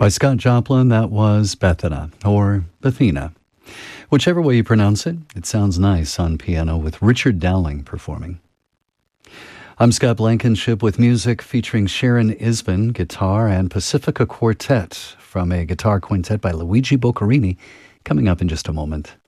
By Scott Joplin, that was Bethana, or Bethina. Whichever way you pronounce it, it sounds nice on piano with Richard Dowling performing. I'm Scott Blankenship with music featuring Sharon Isbin, guitar, and Pacifica Quartet from a guitar quintet by Luigi Boccherini, coming up in just a moment.